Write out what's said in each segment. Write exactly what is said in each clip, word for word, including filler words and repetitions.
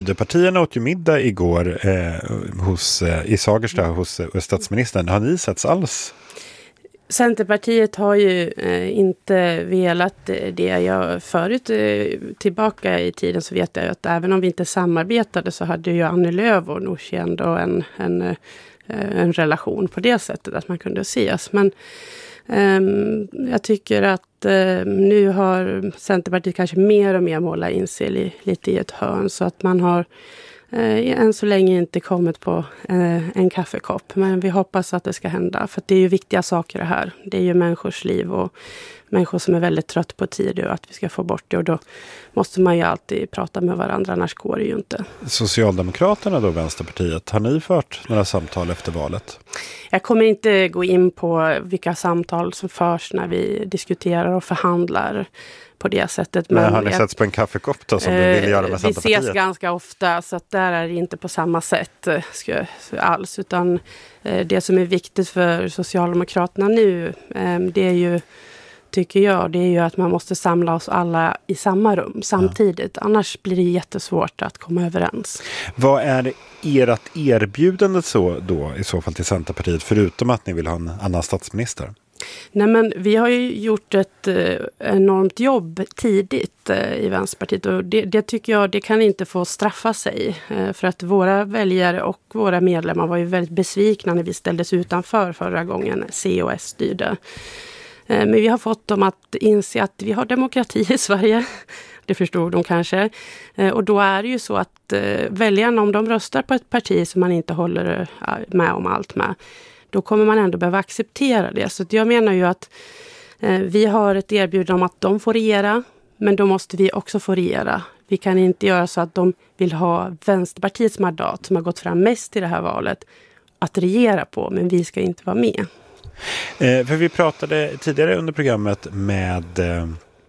systerpartierna åt ju middag igår eh, hos, eh, i Sagersta hos eh, statsministern. Har ni setts alls? Centerpartiet har ju eh, inte velat det. Jag förut eh, tillbaka i tiden så vet jag att även om vi inte samarbetade så hade ju Annie Lööf och Nooshi ändå en, en, eh, en relation på det sättet att man kunde ses. Men eh, jag tycker att eh, nu har Centerpartiet kanske mer och mer målat in sig li, lite i ett hörn så att man har Eh, än så länge inte kommit på eh, en kaffekopp. Men vi hoppas att det ska hända. För det är ju viktiga saker det här. Det är ju människors liv och människor som är väldigt trött på tid och att vi ska få bort det. Och då måste man ju alltid prata med varandra, annars går det ju inte. Socialdemokraterna då, Vänsterpartiet, har ni fört några samtal efter valet? Jag kommer inte gå in på vilka samtal som förs när vi diskuterar och förhandlar på det sättet. Men, men har ni setts på en kaffekopp då som eh, du vill göra med Centerpartiet? Vi ses ganska ofta så att där är det inte på samma sätt ska, alls. Utan eh, det som är viktigt för Socialdemokraterna nu eh, det är ju, tycker jag, det är ju att man måste samla oss alla i samma rum samtidigt. Ja. Annars blir det jättesvårt att komma överens. Vad är ert erbjudande så då i så fall till Centerpartiet förutom att ni vill ha en annan statsminister? Nej, men vi har ju gjort ett eh, enormt jobb tidigt eh, i Vänsterpartiet och det, det tycker jag det kan inte få straffa sig eh, för att våra väljare och våra medlemmar var ju väldigt besvikna när vi ställdes utanför förra gången C och S styrde. Eh, men vi har fått dem att inse att vi har demokrati i Sverige. Det förstod de kanske. Eh, och då är det ju så att eh, väljarna, om de röstar på ett parti som man inte håller med om allt med, då kommer man ändå behöva acceptera det. Så jag menar ju att eh, vi har ett erbjudande om att de får regera, men då måste vi också få regera. Vi kan inte göra så att de vill ha Vänsterpartiets mandat som har gått fram mest i det här valet att regera på, men vi ska inte vara med. Eh, för vi pratade tidigare under programmet med... Eh...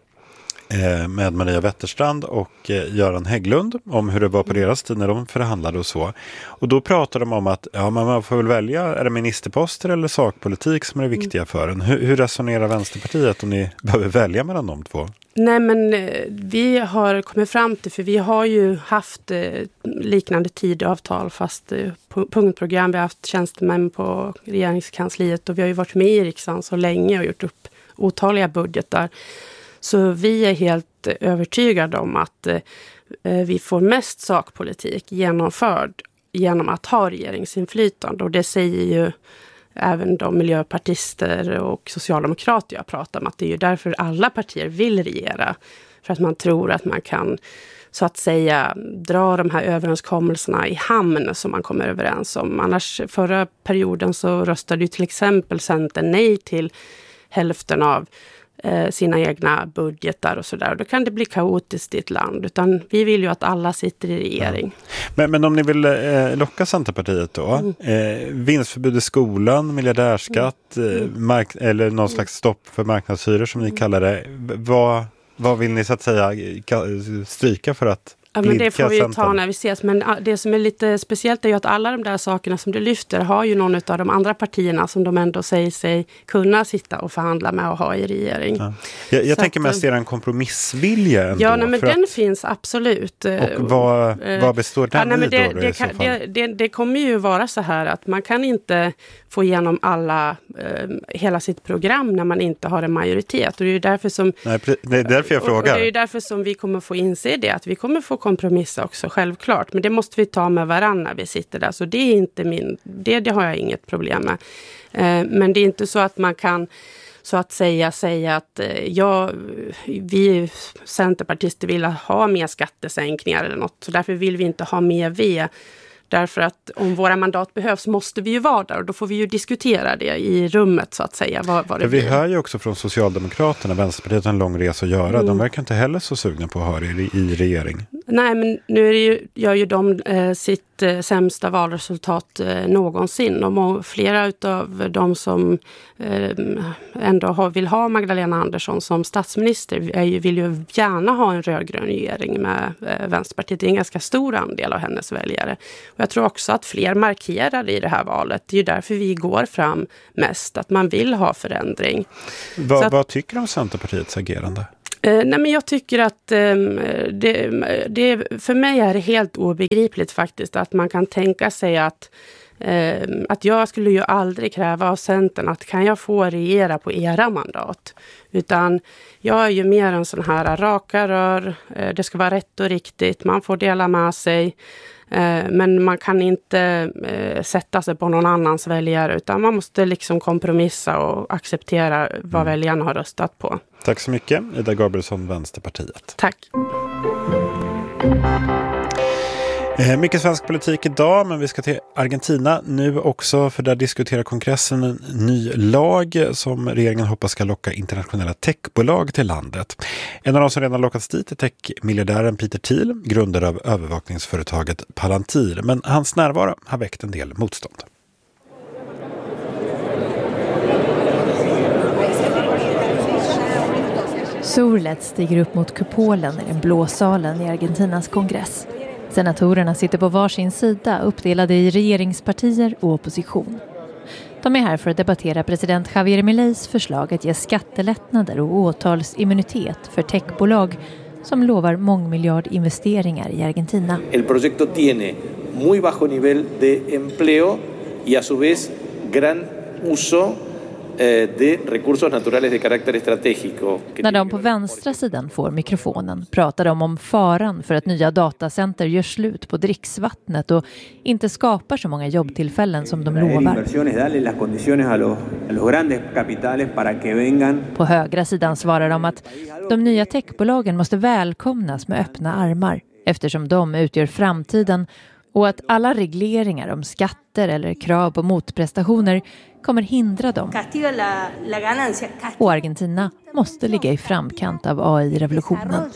med Maria Wetterstrand och Göran Hägglund om hur det var på deras tid när de förhandlade och så. Och då pratade de om att ja, man får väl välja, är det ministerposter eller sakpolitik som är det viktiga för en? Hur, hur resonerar Vänsterpartiet om ni behöver välja mellan de två? Nej, men vi har kommit fram till, för vi har ju haft liknande tidavtal fast punktprogram. Vi har haft tjänstemän på regeringskansliet och vi har ju varit med i riksdagen så länge och gjort upp otaliga budgetar. Så vi är helt övertygade om att eh, vi får mest sakpolitik genomförd genom att ha regeringsinflytande. Och det säger ju även de miljöpartister och socialdemokrater jag pratar om, att det är ju därför alla partier vill regera. För att man tror att man kan så att säga dra de här överenskommelserna i hamn som man kommer överens om. Annars förra perioden så röstade ju till exempel Centern nej till hälften av sina egna budgetar och sådär. Då kan det bli kaotiskt i ett land. Utan vi vill ju att alla sitter i regering. Ja. Men, men om ni vill eh, locka Centerpartiet då. Mm. Eh, vinstförbud i skolan, miljardärskatt mm. eh, mark- eller någon slags stopp för marknadshyror som ni kallar det. Vad, vad vill ni så att säga stryka för att Ja, men det får vi ju ta när vi ses. Men det som är lite speciellt är ju att alla de där sakerna som du lyfter har ju någon av de andra partierna som de ändå säger sig kunna sitta och förhandla med och ha i regering. Ja. Jag, jag tänker mest är en kompromissvilja ändå. Ja, nej, men den att... finns absolut. Och vad, vad består den ja, nej, i det, då, då det, i så fall? det, det, det kommer ju vara så här att man kan inte få igenom alla, eh, hela sitt program när man inte har en majoritet. Och det är ju därför som... Nej, det är därför jag frågar. Och det är ju därför som vi kommer få inse det, att vi kommer få kompromissa också, självklart. Men det måste vi ta med varandra när vi sitter där. Så det är inte min... Det, det har jag inget problem med. Eh, men det är inte så att man kan så att säga säga att eh, ja, vi centerpartister vill ha mer skattesänkningar eller något. Så därför vill vi inte ha mer V. Därför att om våra mandat behövs måste vi ju vara där och då får vi ju diskutera det i rummet så att säga. Vad, vad det vi blir. hör ju också från Socialdemokraterna, Vänsterpartiet har en lång resa att göra. Mm. De verkar inte heller så sugna på att ha det i, i regering. Nej, men nu är det ju, gör ju de eh, sitt eh, sämsta valresultat eh, någonsin. Och flera av de som eh, ändå har, vill ha Magdalena Andersson som statsminister är ju, vill ju gärna ha en rödgrön regering med eh, Vänsterpartiet. Det är en ganska stor andel av hennes väljare. Och jag tror också att fler markerar i det här valet. Det är ju därför vi går fram mest, att man vill ha förändring. Va, att, vad tycker du om Centerpartiets agerande? Eh, nej men jag tycker att eh, det, det, för mig är det helt obegripligt faktiskt att man kan tänka sig att, eh, att jag skulle ju aldrig kräva av Centern att kan jag få regera på era mandat. Utan jag är ju mer en sån här raka rör, eh, det ska vara rätt och riktigt, man får dela med sig. Men man kan inte eh, sätta sig på någon annans väljare utan man måste liksom kompromissa och acceptera vad mm. väljarna har röstat på. Tack så mycket, Ida Gabrielsson, Vänsterpartiet. Tack. Eh, mycket svensk politik idag, men vi ska till Argentina nu också, för där diskuterar kongressen en ny lag som regeringen hoppas ska locka internationella techbolag till landet. En av de som redan lockats dit är techmiljardären Peter Thiel, grundare av övervakningsföretaget Palantir, men hans närvaro har väckt en del motstånd. Solet stiger upp mot kupolen i den blå salen i Argentinas kongress. Senatorerna sitter på varsin sida uppdelade i regeringspartier och opposition. De är här för att debattera president Javier Mileis förslag att ge skattelättnader och åtalsimmunitet för techbolag som lovar mångmiljardinvesteringar i Argentina. El proyecto tiene muy bajo nivel de empleo y a su vez gran uso de recursos naturales de carácter estratégico. När de på vänstra sidan får mikrofonen pratar de om faran för att nya datacenter gör slut på dricksvattnet och inte skapar så många jobbtillfällen som de lovar. På högra sidan svarar de att de nya techbolagen måste välkomnas med öppna armar eftersom de utgör framtiden och att alla regleringar om skatter eller krav på motprestationer kommer hindra dem. Och Argentina måste ligga i framkant av A I-revolutionen.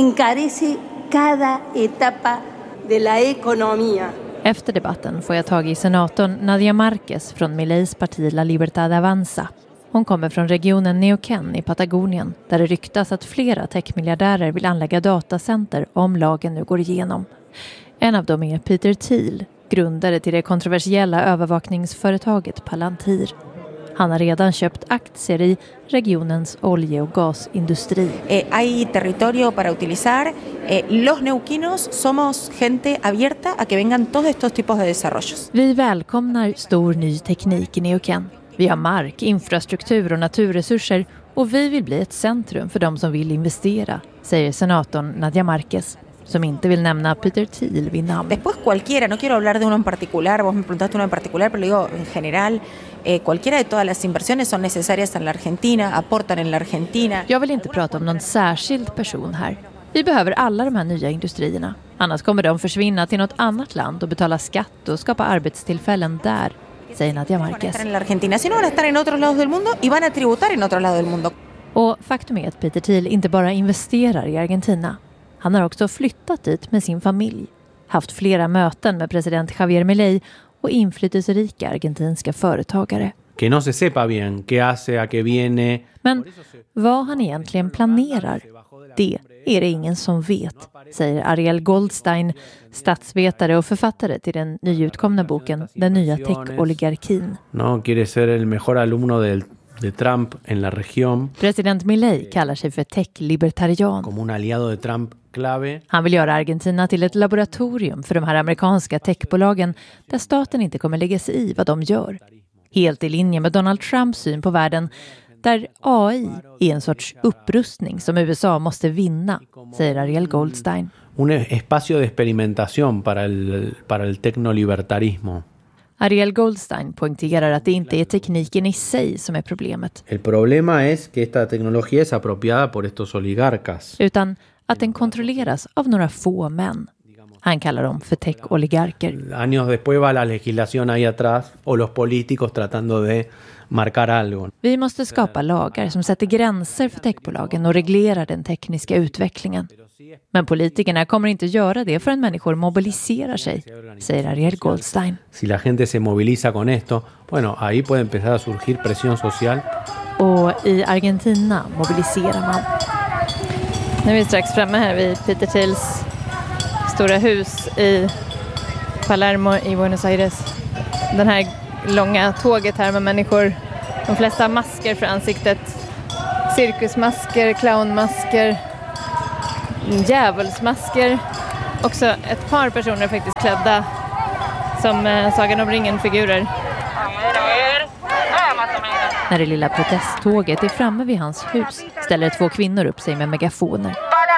Efter debatten får jag tag i senatorn Nadia Marquez från Mileis parti La Libertad Avanza. Hon kommer från regionen Neuquén i Patagonien där det ryktas att flera techmiljardärer vill anlägga datacenter om lagen nu går igenom. En av dem är Peter Thiel, grundare till det kontroversiella övervakningsföretaget Palantir. Han har redan köpt aktier i regionens olje- och gasindustri. Eh, hay territorio para utilizar. Eh, los neuquinos somos gente abierta a que vengan todos estos tipos de desarrollos. Vi välkomnar stor ny teknik i Neuquén. Vi har mark, infrastruktur och naturresurser och vi vill bli ett centrum för de som vill investera, säger senatorn Nadia Marquez, som inte vill nämna Peter Thiel vid namn. Después cualquiera, no quiero hablar de uno en particular, vos me preguntaste uno en particular, pero digo en general, eh, cualquiera de todas las inversiones son necesarias en la Argentina, aportan en la Argentina. Jag vill inte prata om någon särskild person här. Vi behöver alla de här nya industrierna. Annars kommer de försvinna till något annat land och betala skatt och skapa arbetstillfällen där, säger Nadia Marquez. En la Argentina, si no van a estar en otros lados del mundo y van a tributar en otros lados del mundo. Och faktum är att Peter Thiel inte bara investerar i Argentina. Han har också flyttat dit med sin familj, haft flera möten med president Javier Milei och inflytelserika argentinska företagare. Que no se sepa bien qué hace, a qué viene. Men vad han egentligen planerar, det är det ingen som vet, säger Ariel Goldstein, statsvetare och författare till den nyutkomna boken Den nya tech-oligarkin. No quiere ser el mejor alumno del de Trump en la región. President Milei kallar sig för tech-libertarian. Como un aliado de Trump clave. Han vill göra Argentina till ett laboratorium för de här amerikanska techbolagen där staten inte kommer lägga sig i vad de gör. Helt i linje med Donald Trumps syn på världen där A I är en sorts upprustning som U S A måste vinna, säger Ariel Goldstein. Un espacio de experimentación para el, para el tecnolibertarismo. Ariel Goldstein poängterar att det inte är tekniken i sig som är problemet. El problema es que esta tecnología es apropiada por estos oligarcas. Utan att den kontrolleras av några få män. Han kallar dem för tech-oligarker. Años después va la legislación ahí atrás o los políticos tratando de marcar algo. Vi måste skapa lagar som sätter gränser för techbolagen och reglerar den tekniska utvecklingen. Men politikerna kommer inte göra det förrän människor mobiliserar sig, säger Ariel Goldstein. Si la gente se moviliza con esto, bueno, ahí puede empezar a surgir presión social. Och i Argentina mobiliserar man. Nu är vi strax framme här vid Peter Thiels stora hus i Palermo i Buenos Aires. Den här långa tåget här med människor, de flesta masker för ansiktet, cirkusmasker, clownmasker, djävulsmasker. Också ett par personer faktiskt klädda som eh, Sagan om ringen-figurer. När det lilla protesttåget är framme vid hans hus ställer två kvinnor upp sig med megafoner.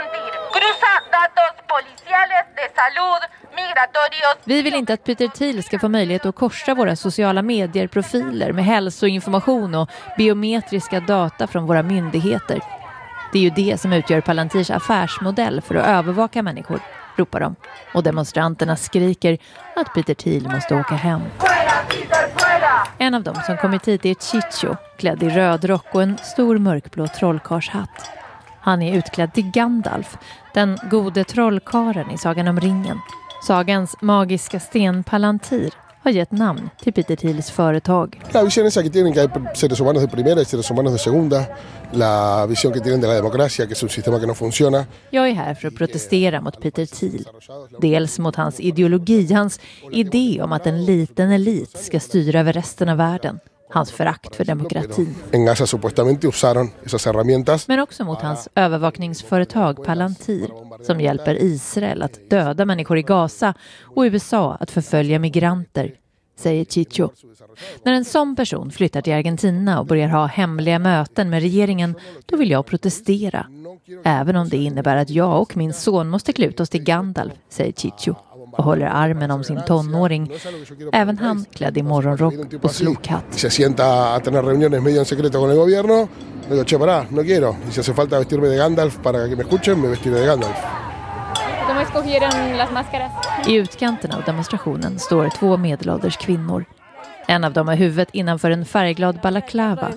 Vi vill inte att Peter Thiel ska få möjlighet att korsa våra sociala medier-profiler med hälsoinformation och biometriska data från våra myndigheter. Det är ju det som utgör Palantirs affärsmodell för att övervaka människor, ropar de. Och demonstranterna skriker att Peter Thiel måste åka hem. En av dem som kommit hit är Chicho, klädd i röd rock och en stor mörkblå trollkarshatt. Han är utklädd till Gandalf, den gode trollkaren i Sagan om ringen. Sagans magiska sten Palantir har gett namn till Peter Thiels företag. La visión esa que tienen que hay seres humanos de primera y seres humanos de segunda. La visión que tienen de la democracia, que es un sistema que no funciona. Jag är här för att protestera mot Peter Thiel. Dels mot hans ideologi, hans idé om att en liten elit ska styra över resten av världen. Hans förakt för demokratin. En Gaza supuestamente usaron esas herramientas. Men också mot hans övervakningsföretag Palantir, som hjälper Israel att döda människor i Gaza och U S A att förfölja migranter, säger Chicho. När en sån person flyttar till Argentina och börjar ha hemliga möten med regeringen, då vill jag protestera. Även om det innebär att jag och min son måste klä ut oss till Gandalf, säger Chicho. Och håller armen om sin tonåring. Även han klädd i morgonrock och slokhatt. Se sienta a tener reuniones medio en secreto con el gobierno. Digo, che, pará, no quiero. Y si hace falta vestirme de Gandalf para que me escuchen, me vestiré de Gandalf. De escogieron las máscaras. I utkanten av demonstrationen står två medelålders kvinnor. En av dem har huvudet innanför en färgglad balaklava.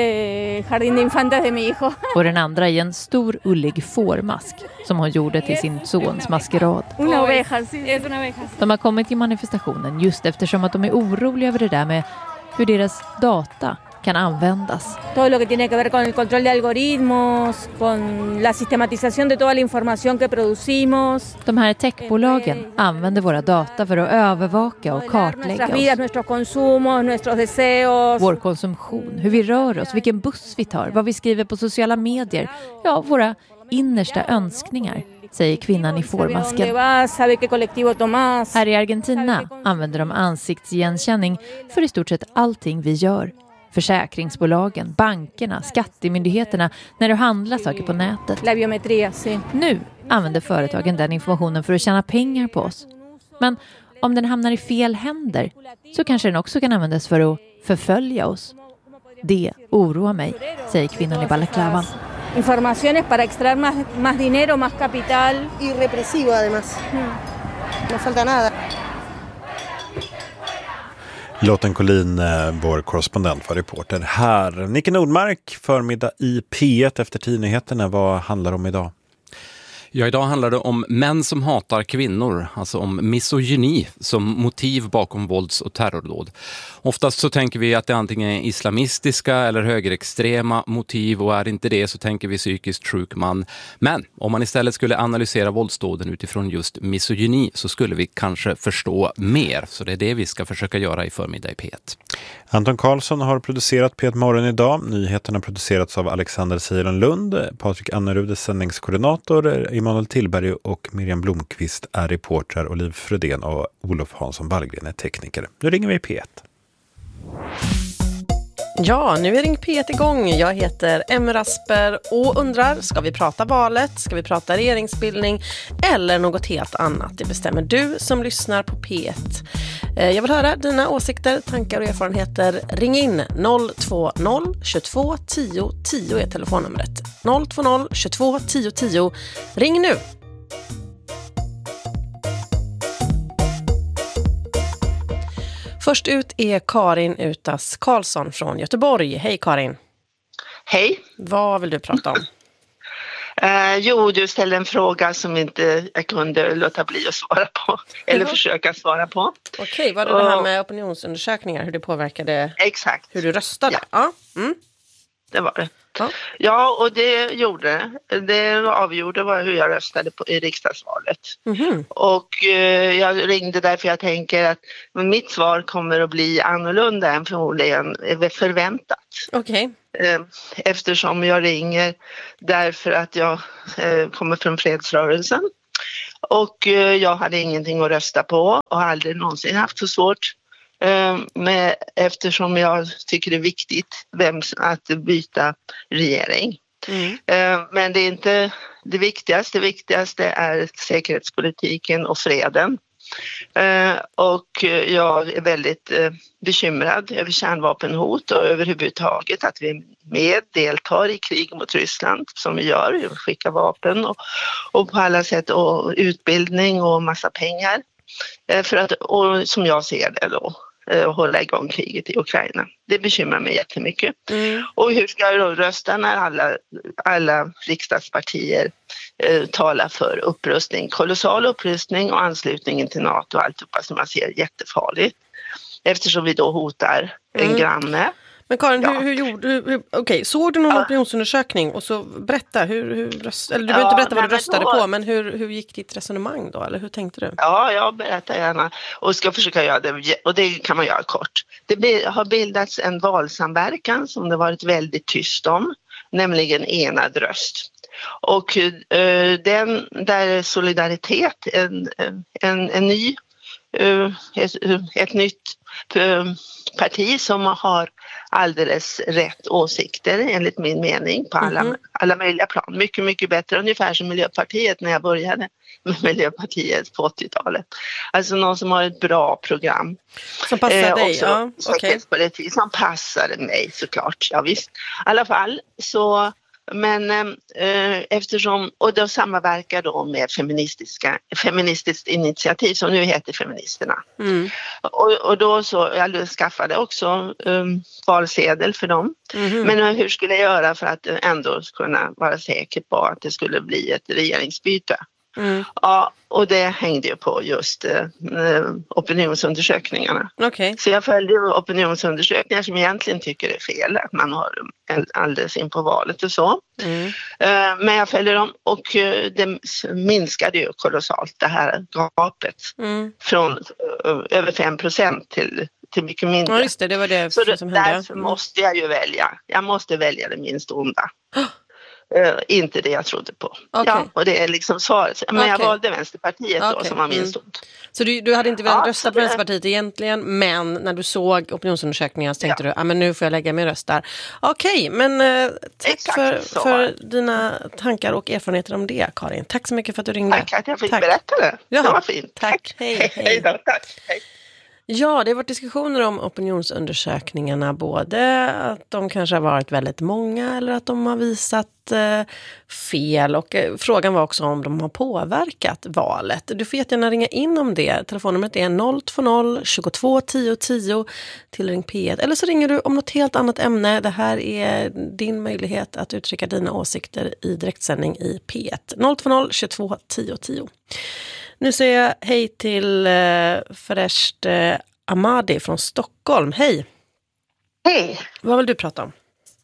Och den andra i en stor ullig fårmask som hon gjorde till sin sons maskerad. De har kommit till manifestationen just eftersom att de är oroliga över det där med hur deras data kan användas. Todo lo que tiene que ver con el control de algoritmos, con la sistematización de toda la información que producimos. De här techbolagen använder våra data för att övervaka och kartlägga oss. Nuestros consumos, nuestros deseos. Vår konsumtion, hur vi rör oss, vilken buss vi tar, vad vi skriver på sociala medier. Ja, våra innersta önskningar, säger kvinnan i fårmasken. Här i Argentina använder de ansiktsigenkänning för i stort sett allting vi gör. Försäkringsbolagen, bankerna, skattemyndigheterna när du handlar saker på nätet. La biometría, sí. Nu använder företagen den informationen för att tjäna pengar på oss. Men om den hamnar i fel händer så kanske den också kan användas för att förfölja oss. Det oroar mig, säger kvinnan i balaklavan. Informaciones para extraer más, más dinero, más capital. Y represivo además. Mm. No falta nada. Lotten Collin, vår korrespondent, var reporter här. Nicke Nordmark, förmiddag i P ett efter tidnyheterna. Vad handlar det om idag? Ja, idag handlar det om män som hatar kvinnor, alltså om misogyni som motiv bakom vålds- och terrordåd. Oftast så tänker vi att det antingen är islamistiska eller högerextrema motiv, och är inte det så tänker vi psykiskt sjuk man. Men om man istället skulle analysera våldsdåden utifrån just misogyni så skulle vi kanske förstå mer. Så det är det vi ska försöka göra i förmiddag i P ett. Anton Karlsson har producerat P ett Morgon idag. Nyheterna producerats av Alexander Seiron Lund, Patrik Annerud sändningskoordinator, Emanuel Tillberg och Miriam Blomqvist är reportrar, Oliv Frödén och Olof Hansson Wallgren är tekniker. Nu ringer vi P ett. Ja, nu är Ring P ett igång. Jag heter Emma Rasper och undrar, ska vi prata valet? Ska vi prata regeringsbildning? Eller något helt annat? Det bestämmer du som lyssnar på P ett. Jag vill höra dina åsikter, tankar och erfarenheter. Ring in noll två noll tjugotvå tio tio är telefonnumret. noll två noll tjugotvå tio tio. Ring nu! Först ut är Karin Utas Karlsson från Göteborg. Hej Karin. Hej. Vad vill du prata om? Uh, jo, du ställde en fråga som inte jag kunde låta bli att svara på. Eller mm. försöka svara på. Okej, okay, var det och, det här med opinionsundersökningar? Hur det påverkade exakt. Hur du röstade? Ja, ja. Mm. Det var det. Ja. ja, och det gjorde det avgjorde var hur jag röstade på, i riksdagsvalet. Mm-hmm. Och eh, jag ringde därför jag tänker att mitt svar kommer att bli annorlunda än förmodligen förväntat. Okej. Okay. Eh, eftersom jag ringer därför att jag eh, kommer från fredsrörelsen. Och eh, jag hade ingenting att rösta på och har aldrig någonsin haft så svårt. Med, eftersom jag tycker det är viktigt vem, att byta regering. Mm. Men det är inte det viktigaste. Det viktigaste är säkerhetspolitiken och freden. Och jag är väldigt bekymrad över kärnvapenhot och överhuvudtaget att vi med deltar i krig mot Ryssland som vi gör. Vi skickar vapen och, och på alla sätt och utbildning och massa pengar. För att, och som jag ser det då, hålla igång kriget i Ukraina. Det bekymrar mig jättemycket. Mm. Och hur ska jag då rösta när alla, alla riksdagspartier eh, talar för upprustning, kolossal upprustning och anslutningen till NATO och alltihopa som jag ser jättefarligt. Eftersom vi då hotar mm. en granne. Men Karin, ja. hur, hur gjorde du? Okej, okay, såg du någon ja. opinionsundersökning och så berätta hur, hur röst, eller du behöver ja, inte berätta vad du röstade då, på, men hur, hur gick ditt resonemang då, eller hur tänkte du? Ja, jag berättar gärna och ska försöka göra det, och det kan man göra kort. Det har bildats en valsamverkan som det varit väldigt tyst om, nämligen enad röst. Och uh, den där solidaritet, en, en, en ny, uh, ett, ett nytt uh, parti som har alldeles rätt åsikter enligt min mening på alla, mm-hmm. alla möjliga plan. Mycket, mycket bättre. Ungefär som Miljöpartiet när jag började med Miljöpartiet på åttiotalet. Alltså någon som har ett bra program. Som passar eh, dig, ja. Okay. Som passade mig såklart. Ja visst. I alla fall så men eh, eftersom, och då samverkar då med feministiska, feministiskt initiativ som nu heter Feministerna. Mm. Och, och då så, jag skaffade också um, valsedel för dem. Mm. Men hur skulle jag göra för att ändå kunna vara säker på att det skulle bli ett regeringsbyte? Mm. Ja, och det hängde ju på just eh, opinionsundersökningarna. Okay. Så jag följde opinionsundersökningar som egentligen tycker det är fel, att man har alldeles in på valet och så. Mm. Eh, men jag följde dem och eh, det minskade ju kolossalt det här gapet. Mm. Från eh, över fem procent till, till mycket mindre. Ja, just det, det var det så det, som hände. Därför mm. måste jag ju välja. Jag måste välja det minst onda. Uh, inte det jag trodde på. Okay. Ja, och det är liksom svaret. Men okay. jag valde Vänsterpartiet då okay. som var minst mm. ont. Så du, du hade inte velat ja, rösta på Vänsterpartiet egentligen, men när du såg opinionsundersökningar så tänkte ja. du, ah, men nu får jag lägga min röst där. Okej, okay, men uh, tack Exakt, för, för dina tankar och erfarenheter om det, Karin. Tack så mycket för att du ringde. Tack att jag fick tack. berätta det. Ja, det var fint. Tack. tack. Hej, hej. hej då, tack. Hej. Ja, det har varit diskussioner om opinionsundersökningarna, både att de kanske har varit väldigt många eller att de har visat eh, fel, och eh, frågan var också om de har påverkat valet. Du får jättegärna ringa in om det. Telefonnumret är noll två noll tjugotvå tio tio till Ring P ett, eller så ringer du om något helt annat ämne. Det här är din möjlighet att uttrycka dina åsikter i direktsändning i P ett. noll två noll tjugotvå tio tio. Nu säger jag hej till eh, Feresht eh, Ahmadi från Stockholm. Hej! Hej! Vad vill du prata om?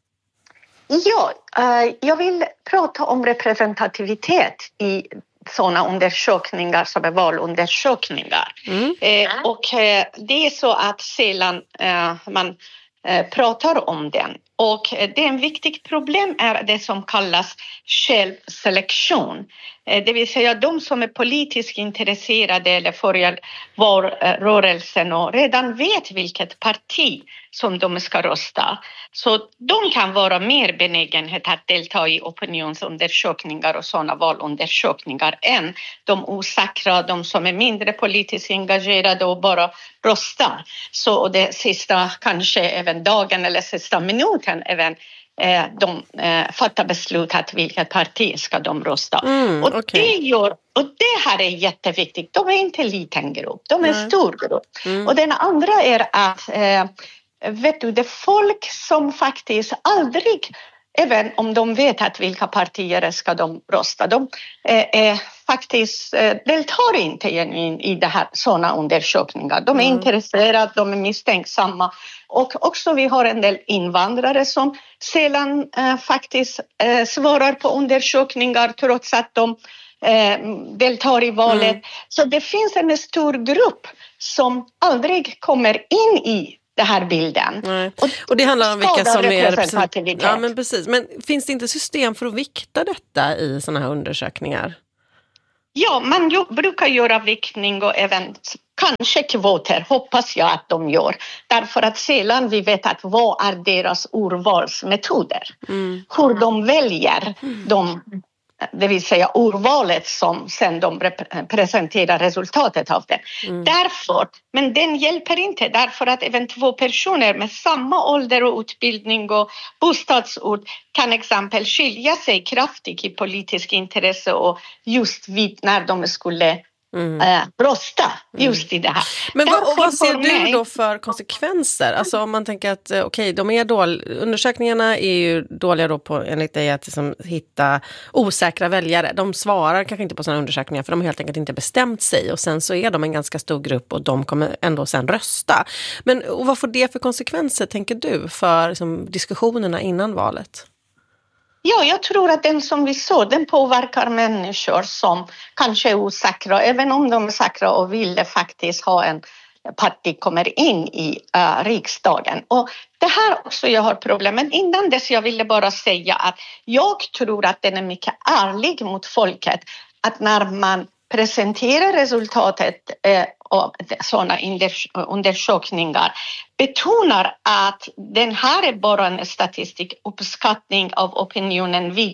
Ja, eh, jag vill prata om representativitet i sådana undersökningar som är valundersökningar. Mm. Eh, och eh, det är så att sällan eh, man eh, pratar om den. Och det är en viktigt problem är det som kallas självselektion. Det vill säga de som är politiskt intresserade eller följer valrörelsen och redan vet vilket parti som de ska rösta. Så de kan vara mer benägenhet att delta i opinionsundersökningar och sådana valundersökningar än de osäkra, de som är mindre politiskt engagerade och bara röstar. Så det sista kanske även dagen eller sista minuten även eh, de eh, fattar beslut att vilket parti ska de rösta. Mm, och, okay. det gör, och det här är jätteviktigt. De är inte en liten grupp, de är en mm. stor grupp. Mm. Och den andra är att eh, vet du, det är folk som faktiskt aldrig, även om de vet att vilka partier ska de rösta, de eh, är faktiskt eh, deltar inte i, i det här, sådana undersökningar. De är mm. intresserade, de är misstänksamma. Och också vi har en del invandrare som sällan eh, faktiskt eh, svarar på undersökningar trots att de eh, deltar i valet. Mm. Så det finns en stor grupp som aldrig kommer in i den här bilden. Nej. Och, och det handlar om vilka som är representativitet. Ja, men precis. Men finns det inte system för att vikta detta i sådana här undersökningar? Ja, man ju, brukar göra viktning och även kanske kvoter, hoppas jag att de gör. Därför att sällan vi vet att vad är deras urvalsmetoder. Mm. Hur de väljer mm. de, det vill säga urvalet som sen de rep- presenterar resultatet av det. Mm. Därför, men den hjälper inte därför att även två personer med samma ålder och utbildning och bostadsort kan exempel skilja sig kraftigt i politisk intresse och just vid när de skulle Mm. Äh, rösta just mm. i det här. Men vad, och vad ser du då för konsekvenser? Alltså om man tänker att okej, okay, de är dåliga, undersökningarna är ju dåliga då på, enligt dig, att liksom hitta osäkra väljare. De svarar kanske inte på sådana undersökningar för de har helt enkelt inte bestämt sig och sen så är de en ganska stor grupp och de kommer ändå sen rösta. Men och vad får det för konsekvenser, tänker du, för liksom, diskussionerna innan valet? Ja, jag tror att den som vi såg, den påverkar människor som kanske är osäkra. Även om de är säkra och vill faktiskt ha en parti kommer in i uh, riksdagen. Och det här också jag har problem. Men innan dess jag ville bara säga att jag tror att den är mycket ärlig mot folket. Att när man presenterar resultatet eh, av sådana undersökningar betonar att den här är bara en statistisk uppskattning av opinionen vid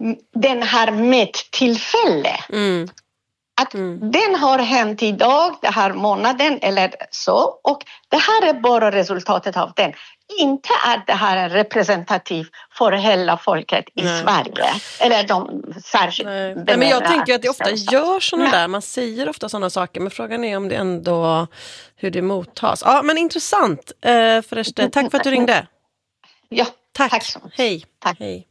den här mättillfälle. Mm. Att mm. den har hänt idag, den här månaden eller så, och det här är bara resultatet av den. Inte att det här är representativt för hela folket i Nej. Sverige. Eller de särskilt... Nej. Nej, men jag tänker att det ofta gör sådana där. Man säger ofta sådana saker. Men frågan är om det ändå... Hur det mottas. Ja, men intressant. Eh, förresten, tack för att du ringde. Ja, tack. tack så mycket. Hej. Tack. Hej.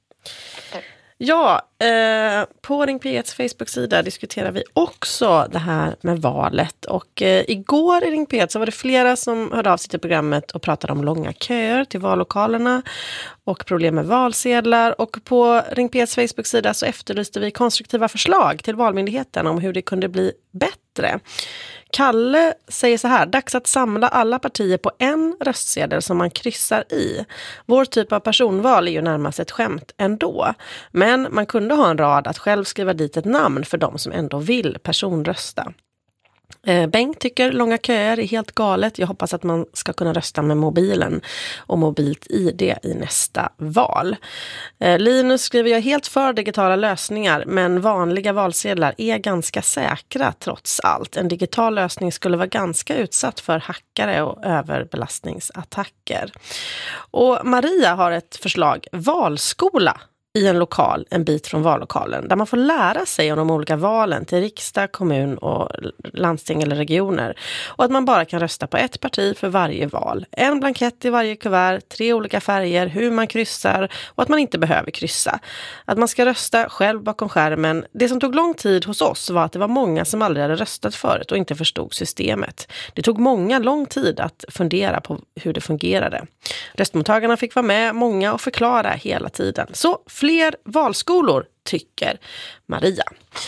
Ja, eh, på Ring P et:s Facebook-sida diskuterar vi också det här med valet. Och eh, igår i Ring P ett så var det flera som hörde av sig till programmet och pratade om långa köer till vallokalerna och problem med valsedlar. Och på Ring P et:s Facebook-sida så efterlyste vi konstruktiva förslag till Valmyndigheten om hur det kunde bli bättre. Kalle säger så här: dags att samla alla partier på en röstsedel som man kryssar i. Vår typ av personval är ju närmast ett skämt ändå. Men man kunde ha en rad att själv skriva dit ett namn för de som ändå vill personrösta. Eh, Bengt tycker långa köer är helt galet. Jag hoppas att man ska kunna rösta med mobilen och mobilt I D i nästa val. Eh, Linus skriver: jag är helt för digitala lösningar, men vanliga valsedlar är ganska säkra trots allt. En digital lösning skulle vara ganska utsatt för hackare och överbelastningsattacker. Och Maria har ett förslag: valskola i en lokal en bit från vallokalen där man får lära sig om de olika valen till riksdag, kommun och landsting eller regioner och att man bara kan rösta på ett parti för varje val. En blankett i varje kuvert, tre olika färger, hur man kryssar och att man inte behöver kryssa. Att man ska rösta själv bakom skärmen. Det som tog lång tid hos oss var att det var många som aldrig hade röstat förut och inte förstod systemet. Det tog många lång tid att fundera på hur det fungerade. Röstmottagarna fick vara med många och förklara hela tiden. Så fler valskolor, tycker Maria.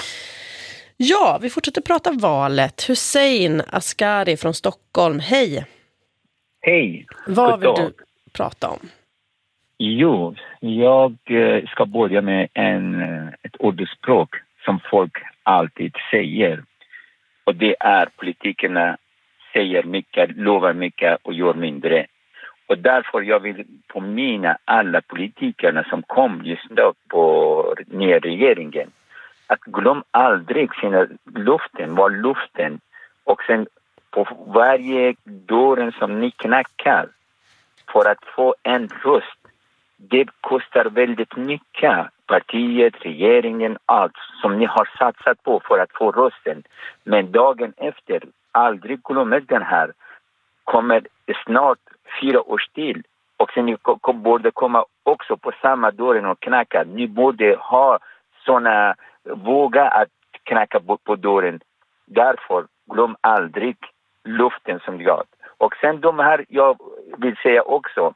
Ja, vi fortsätter prata valet. Hussein Askari från Stockholm, hej. Hej. Vad vill du prata om? Jo, jag ska börja med en, ett ordspråk som folk alltid säger. Och det är: politikerna säger mycket, lovar mycket och gör mindre. Och därför jag vill påminna alla politikerna som kom just då på nya regeringen att glöm aldrig sina luften, var luften. Och sen på varje dörren som ni knackar för att få en röst, det kostar väldigt mycket. Partiet, regeringen, allt som ni har satsat på för att få rösten. Men dagen efter, aldrig glömmer den här, kommer snart fyra års till. Och sen ni borde komma också på samma dörren och knacka. Ni borde ha såna, våga att knacka på dörren. Därför glöm aldrig luften som du har. Och sen de här, jag vill säga också,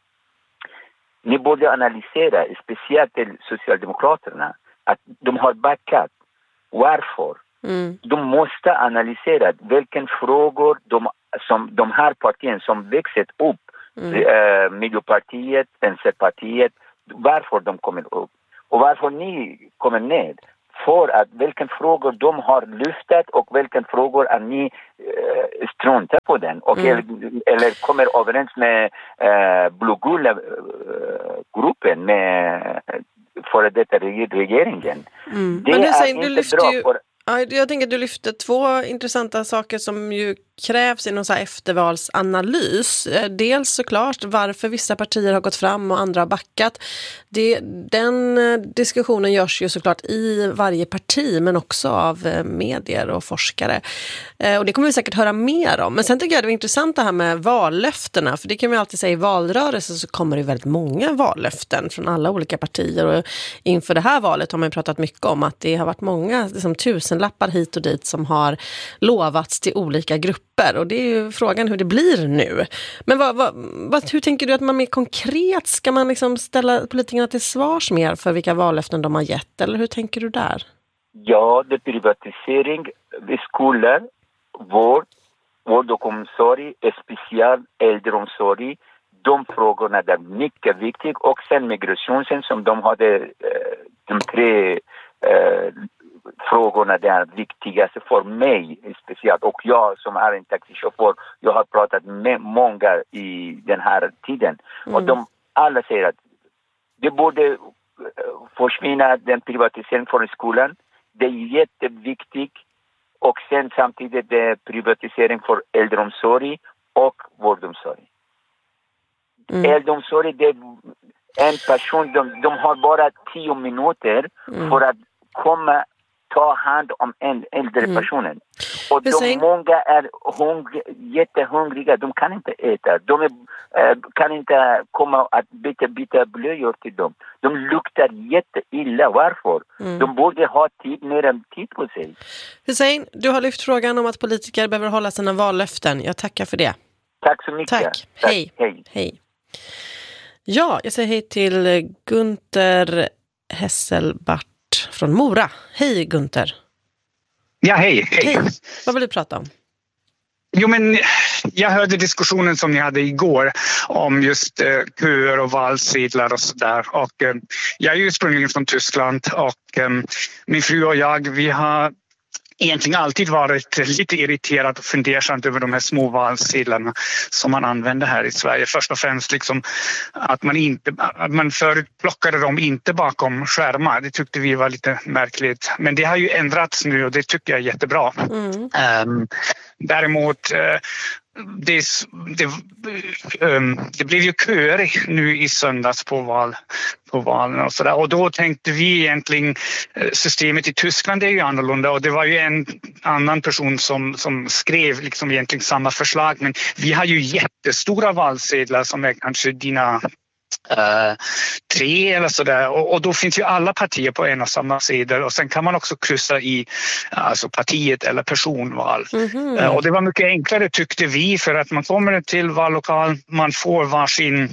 ni borde analysera, speciellt till Socialdemokraterna, att de har backat. Varför? Mm. De måste analysera vilka frågor de, som de här partierna som växer upp, mm. eh, Miljöpartiet, Vänsterpartiet, varför de kommer upp. Och varför ni kommer ned. För att vilka frågor de har lyftat och vilka frågor är ni eh, struntar på den. Och mm. eller, eller kommer överens med eh, blågula eh, gruppen med före detta regeringen. Mm. Det Men du, säger, är du inte bra ju... för... Jag tänker att du lyfter två intressanta saker som ju krävs i någon så här eftervalsanalys. Dels såklart varför vissa partier har gått fram och andra har backat. Det, den diskussionen görs ju såklart i varje parti men också av medier och forskare. Och det kommer vi säkert höra mer om. Men sen tycker jag det var intressant det här med vallöftena. För det kan man alltid säga i valrörelser så kommer det väldigt många vallöften från alla olika partier. Och inför det här valet har man pratat mycket om att det har varit många liksom, tusenlappar hit och dit som har lovats till olika grupper. Och det är ju frågan hur det blir nu. Men vad, vad, vad, hur tänker du att man mer konkret ska man liksom ställa politikerna till svars mer för vilka vallöften de har gett? Eller hur tänker du där? Ja, det är privatisering vid skolor, vård, vård och omsorg, speciell äldreomsorg. De frågorna är mycket viktiga. Och sen migrationen som de hade, de tre eh, frågorna där viktigaste för mig speciellt. Och jag som är en taxichaufför, jag har pratat med många i den här tiden. Mm. Och de alla säger att det borde försvinna den privatiseringen för skolan. Det är jätteviktigt. Och sen samtidigt det är privatisering för äldreomsorg och vårdomsorg. Mm. Äldreomsorg, det är en person, de, de har bara tio minuter mm. för att komma ta hand om en äldre mm. personen. Och de säger... många är hungr, jättehungriga, de kan inte äta. De är, äh, kan inte komma att byta, byta blöjor till dem. De luktar jätteilla. Varför? Mm. De borde ha tid, mer än tid på sig. Hussein, du har lyft frågan om att politiker behöver hålla sina vallöften. Jag tackar för det. Tack så mycket. Tack. Tack. Hej. Hej. Hej. Ja, jag säger hej till Gunther Hesselbart från Mora. Hej Gunther. Ja, hej, hej. Hej. Vad vill du prata om? Jo, men jag hörde diskussionen som ni hade igår om just eh, köer och valsedlar och sådär. Och eh, jag är ursprungligen från Tyskland och eh, min fru och jag, vi har egentligen alltid varit lite irriterad och fundersam över de här små valsedlarna som man använder här i Sverige. Först och främst liksom att man inte att man förut plockade dem inte bakom skärmar. Det tyckte vi var lite märkligt. Men det har ju ändrats nu och det tycker jag är jättebra. Mm. Um, däremot uh, Det, det, um, det blev ju köer nu i söndags på, val, på valen och sådär. Och då tänkte vi egentligen, systemet i Tyskland är ju annorlunda och det var ju en annan person som, som skrev liksom egentligen samma förslag. Men vi har ju jättestora valsedlar som är kanske dina Uh, tre eller sådär och, och då finns ju alla partier på en och samma sidor och sen kan man också kryssa i alltså partiet eller personval. Mm-hmm. uh, och det var mycket enklare tyckte vi för att man kommer till vallokal, man får varsin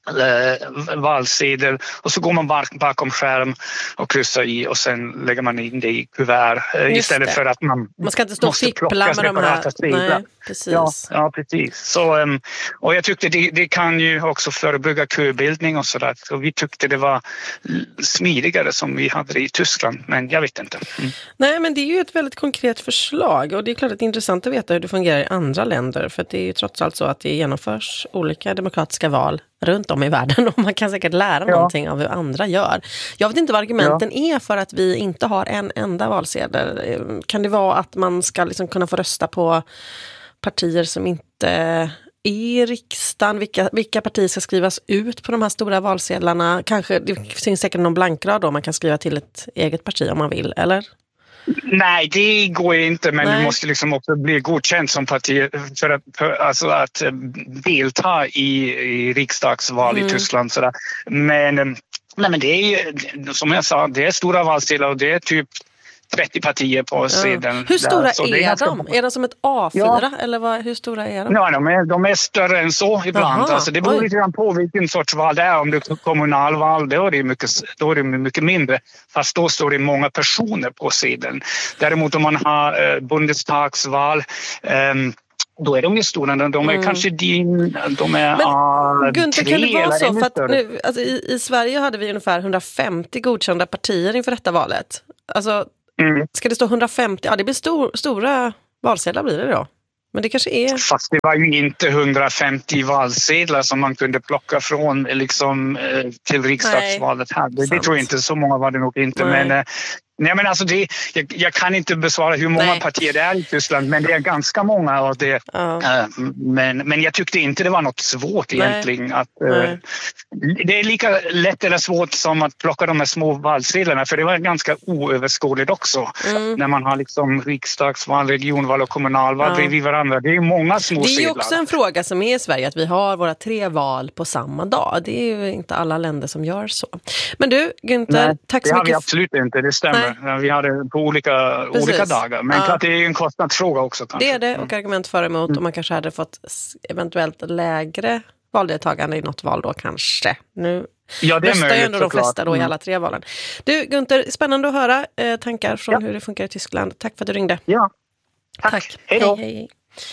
Uh, valsedel och så går man bak, bakom skärm och kryssar i och sen lägger man in det i kuvert uh, istället det. För att man man ska inte stå och fippla med de här. Nej, precis. Ja, ja, precis. Så, um, och jag tyckte det, det kan ju också förebygga köbildning och sådär. Så vi tyckte det var smidigare som vi hade det i Tyskland, men jag vet inte. Mm. Nej, men det är ju ett väldigt konkret förslag och det är klart att det är intressant att veta hur det fungerar i andra länder för att det är ju trots allt så att det genomförs olika demokratiska val runt om i världen och man kan säkert lära ja. någonting av hur andra gör. Jag vet inte vad argumenten ja. är för att vi inte har en enda valsedel. Kan det vara att man ska liksom kunna få rösta på partier som inte är i riksdagen? Vilka, vilka partier ska skrivas ut på de här stora valsedlarna? Kanske, det finns säkert någon blankrad då man kan skriva till ett eget parti om man vill, eller? Nej, det går inte, men Nej. du måste liksom också bli godkänd som parti för att, för, alltså att delta i, i riksdagsval mm. i Tyskland. Sådär. Men, nej, men det är ju, som jag sa, det är stora valsedlar och det är typ trettio partier på sidan. Hur stora där. Så är, det är de? ganska... Är de som ett A fyra? Ja. Eller vad, hur stora är de? Ja, de är, de är större än så ibland. Alltså, det beror lite grann på vilken sorts val det är. Om det är kommunalval, då är det mycket, då är det mycket mindre. Fast då står det många personer på sidan. Däremot om man har eh, Bundestagsval... Eh, då är de ju stora. De är mm. kanske din... De är Men uh, Gunther, kan det vara så? För att nu, alltså, i, I Sverige hade vi ungefär hundrafemtio godkända partier inför detta valet. Alltså, mm. ska det stå hundrafemtio? Ja, det blir stor, stora valsedlar blir det då. Men det kanske är... Fast det var ju inte hundrafemtio valsedlar som man kunde plocka från liksom, till riksdagsvalet här. Det, det tror jag inte, så många var det nog inte. Nej. Men... Nej, men alltså det, jag, jag kan inte besvara hur många Nej. partier det är i Tyskland, men det är ganska många av det. Ja. Men, men jag tyckte inte det var något svårt egentligen. Att, Nej. Det är lika lätt eller svårt som att plocka de här små valsedlarna, för det var ganska oöverskådligt också. Mm. När man har liksom riksdagsval, regionval och kommunalval ja. bredvid varandra. Det är många små sedlar. Det är ju också en fråga som är i Sverige, att vi har våra tre val på samma dag. Det är ju inte alla länder som gör så. Men du, Günther, Nej, tack så mycket. mycket. Det har vi absolut inte, det stämmer. Nej. Vi hade på olika, olika dagar. Men ja. det är en kostnadsfråga också. Kanske. Det är det, och argument för och emot. Mm. Och man kanske hade fått eventuellt lägre valdeltagande i något val då kanske. Nu ja, det är röstar ju ändå de flesta då mm. i alla tre valen. Du, Günther, spännande att höra eh, tankar från ja. hur det funkar i Tyskland. Tack för att du ringde. Ja, tack. tack. Hej då. Hej,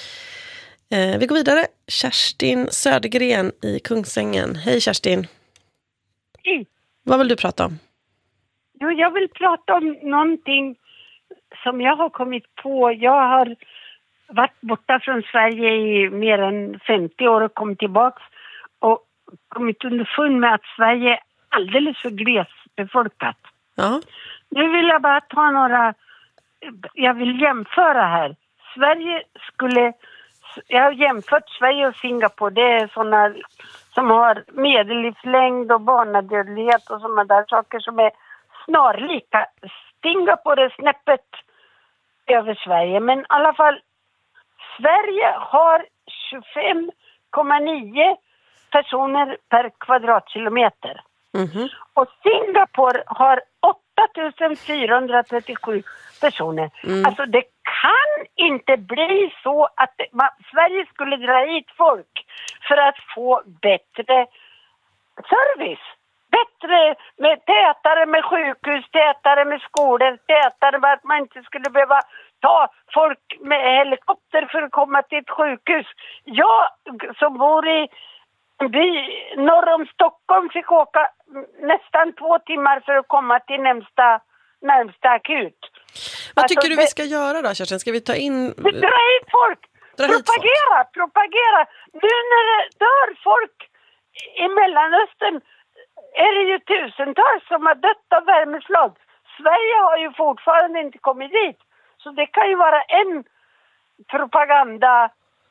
hej. Eh, vi går vidare. Kerstin Södergren i Kungsängen. Hej Kerstin. Hej. Vad vill du prata om? Jo, jag vill prata om någonting som jag har kommit på. Jag har varit borta från Sverige i mer än femtio år och kommit tillbaka och kommit underfund med att Sverige är alldeles för glesbefolkat. Ja. Nu vill jag bara ta några, jag vill jämföra här. Sverige skulle, jag har jämfört Sverige och Singapore, det är sådana som har medellivslängd och barnadödlighet och sådana där saker som är snarlika. Singapore är snäppet över Sverige, men i alla fall Sverige har tjugofem komma nio personer per kvadratkilometer. Mm-hmm. Och Singapore har åtta tusen fyrahundratrettiosju personer. Mm. Alltså det kan inte bli så att det, man, Sverige skulle dra hit folk för att få bättre service. Bättre med tätare med sjukhus, tätare med skolor, tätare med att man inte skulle behöva ta folk med helikopter för att komma till ett sjukhus. Jag som bor i en by norr om Stockholm fick åka nästan två timmar för att komma till närmsta, närmsta akut. Vad alltså, tycker du vi ska göra då, Kerstin? Ska vi ta in... Dra hit folk! Dra propagera, hit folk. propagera! Nu när det dör folk i Mellanöstern är det ju tusentals som har dött av värmeslag. Sverige har ju fortfarande inte kommit dit. Så det kan ju vara en propaganda,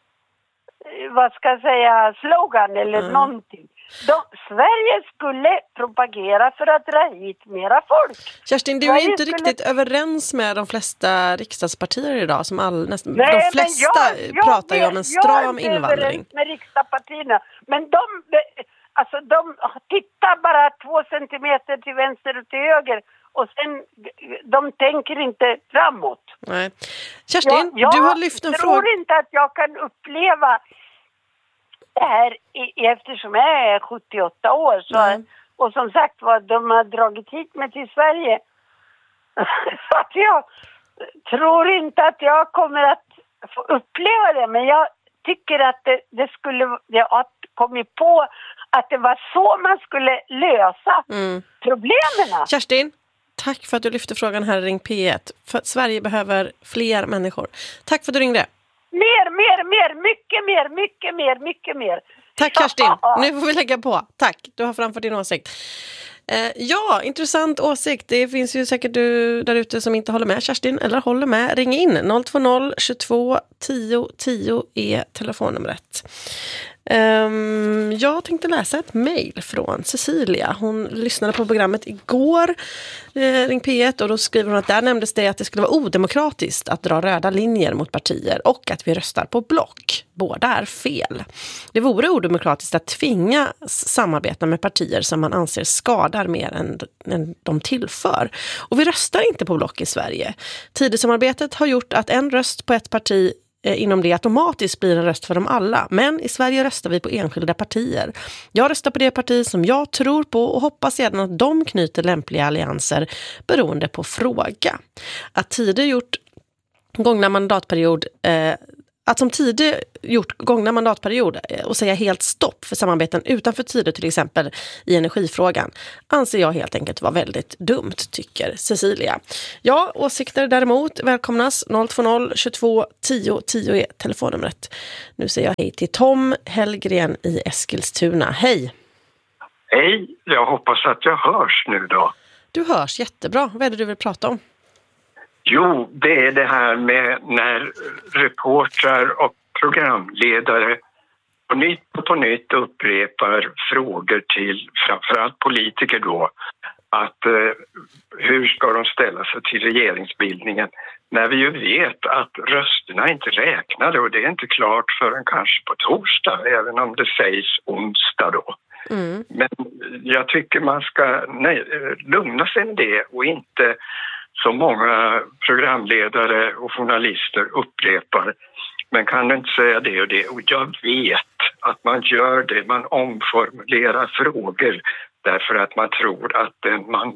vad ska jag säga, slogan eller mm. någonting. De, Sverige skulle propagera för att dra hit mera folk. Kerstin, du är Sverige inte skulle... riktigt överens med de flesta riksdagspartier idag. Som all, nästan, Nej, de flesta jag, jag, pratar ju om en stram jag är invandring. med riksdagspartierna. Men de, alltså, de tittar bara två centimeter till vänster och till höger. Och sen, de tänker inte framåt. Nej. Kerstin, jag, du har lyft en fråga. Jag tror inte att jag kan uppleva det här i, eftersom jag är sjuttioåtta år. Så, mm. Och som sagt vad de har dragit hit mig till Sverige. Så att jag tror inte att jag kommer att få uppleva det. Men jag tycker att det, det skulle, jag har kommit på att det var så man skulle lösa mm. problemen. Kerstin, tack för att du lyfte frågan här i Ring P ett. För Sverige behöver fler människor. Tack för att du ringde. Mer, mer, mer, mycket mer, mycket mer, mycket mer. Tack Kerstin, nu får vi lägga på. Tack, du har framfört din åsikt. Eh, ja, intressant åsikt. Det finns ju säkert du där ute som inte håller med Kerstin eller håller med. Ring in, noll två noll tjugotvå tio tio är telefonnumret. Um, jag tänkte läsa ett mejl från Cecilia. Hon lyssnade på programmet igår, eh, Ring P ett, och då skriver hon att där nämndes det att det skulle vara odemokratiskt att dra röda linjer mot partier och att vi röstar på block. Båda är fel. Det vore odemokratiskt att tvinga samarbeta med partier som man anser skadar mer än, än de tillför. Och vi röstar inte på block i Sverige. Tidösamarbetet har gjort att en röst på ett parti inom det automatiskt blir en röst för dem alla. Men i Sverige röstar vi på enskilda partier. Jag röstar på det parti som jag tror på och hoppas sedan att de knyter lämpliga allianser beroende på fråga. Att Tidö gjort gångna mandatperiod eh, Att som Tidö gjort gångna mandatperiod och säga helt stopp för samarbeten utanför Tidö, till exempel i energifrågan, anser jag helt enkelt var väldigt dumt, tycker Cecilia. Ja, åsikter däremot välkomnas. noll två noll tjugotvå tio tio är telefonnumret. Nu säger jag hej till Tom Hellgren i Eskilstuna. Hej! Hej, jag hoppas att jag hörs nu då. Du hörs jättebra. Vad är det du vill prata om? Jo, det är det här med när reportrar och programledare på nytt och på nytt upprepar frågor till framförallt politiker då. Att eh, hur ska de ställa sig till regeringsbildningen när vi ju vet att rösterna inte räknade och det är inte klart förrän kanske på torsdag, även om det sägs onsdag då. Mm. Men jag tycker man ska nej, lugna sig med det och inte så många programledare och journalister upprepar. Men kan du inte säga det och det? Och jag vet att man gör det. Man omformulerar frågor därför att man tror att den man